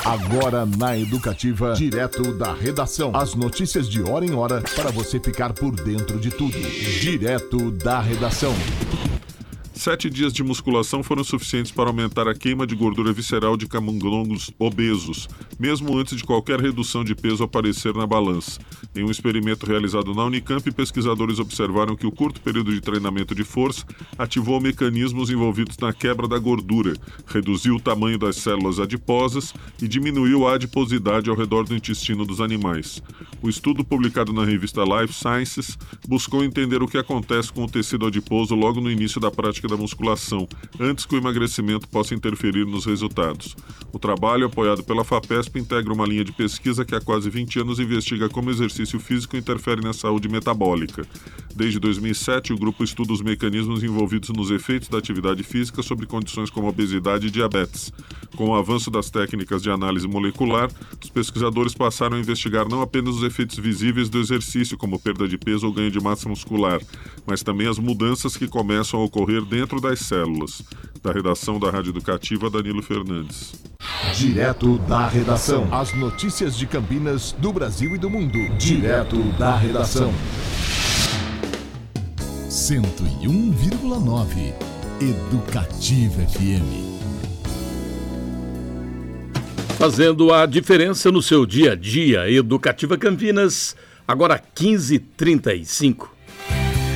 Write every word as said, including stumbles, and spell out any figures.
Agora na Educativa, direto da redação. As notícias de hora em hora para você ficar por dentro de tudo. Direto da redação. Sete dias de musculação foram suficientes para aumentar a queima de gordura visceral de camundongos obesos, mesmo antes de qualquer redução de peso aparecer na balança. Em um experimento realizado na Unicamp, pesquisadores observaram que o curto período de treinamento de força ativou mecanismos envolvidos na quebra da gordura, reduziu o tamanho das células adiposas e diminuiu a adiposidade ao redor do intestino dos animais. O estudo, publicado na revista Life Sciences, buscou entender o que acontece com o tecido adiposo logo no início da prática da musculação, antes que o emagrecimento possa interferir nos resultados. O trabalho, apoiado pela FAPESP, integra uma linha de pesquisa que há quase vinte anos investiga como o exercício físico interfere na saúde metabólica. Desde dois mil e sete, o grupo estuda os mecanismos envolvidos nos efeitos da atividade física sobre condições como obesidade e diabetes. Com o avanço das técnicas de análise molecular, os pesquisadores passaram a investigar não apenas os efeitos visíveis do exercício, como perda de peso ou ganho de massa muscular, mas também as mudanças que começam a ocorrer dentro das células. Da redação da Rádio Educativa, Danilo Fernandes. Direto da redação. As notícias de Campinas, do Brasil e do mundo. Direto da redação. cento e um vírgula nove Educativa F M. Fazendo a diferença no seu dia a dia. Educativa Campinas, agora quinze e trinta e cinco.